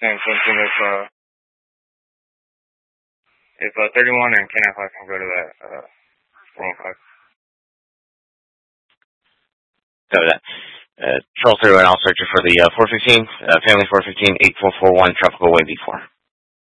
And thinking if 31 and Ken F can go to that World Cup. So that. Troll through and I'll search you for the 415, family 415, 8441, Tropical Way B4.